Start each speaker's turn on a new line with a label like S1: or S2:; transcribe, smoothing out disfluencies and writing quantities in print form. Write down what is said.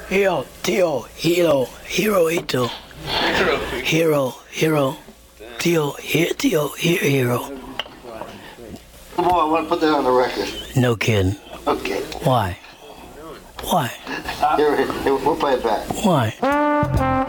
S1: Hero, Tio, Hero, Hirohito. Hero. Tio, Hero.
S2: Boy, I want to put that on the record.
S1: No kidding.
S2: Okay.
S1: Why?
S2: Here, we'll play it back.
S1: Why?